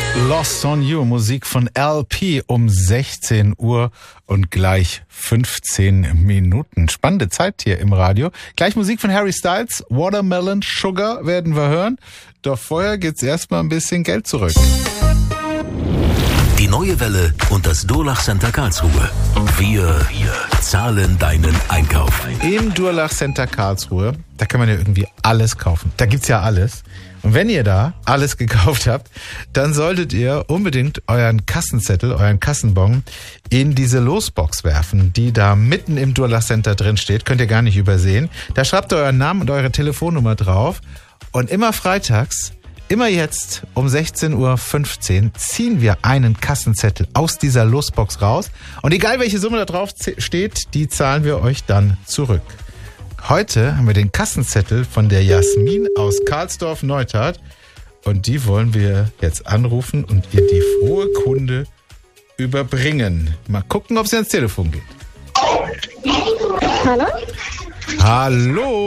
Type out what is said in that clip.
Lost on You, Musik von LP um 16 Uhr und gleich 15 Minuten. Spannende Zeit hier im Radio. Gleich Musik von Harry Styles, Watermelon Sugar werden wir hören. Doch vorher geht's erstmal ein bisschen Geld zurück. Die Neue Welle und das Durlach Center Karlsruhe. Wir zahlen deinen Einkauf. Im Durlach Center Karlsruhe, da kann man ja irgendwie alles kaufen. Da gibt's ja alles. Und wenn ihr da alles gekauft habt, dann solltet ihr unbedingt euren Kassenzettel, euren Kassenbon in diese Losbox werfen, die da mitten im Durlach Center drin steht. Könnt ihr gar nicht übersehen. Da schreibt ihr euren Namen und eure Telefonnummer drauf. Und immer freitags, immer jetzt um 16.15 Uhr ziehen wir einen Kassenzettel aus dieser Losbox raus. Und egal welche Summe da drauf steht, die zahlen wir euch dann zurück. Heute haben wir den Kassenzettel von der Jasmin aus Karlsdorf-Neustadt und die wollen wir jetzt anrufen und ihr die frohe Kunde überbringen. Mal gucken, ob sie ans Telefon geht. Hallo? Hallo?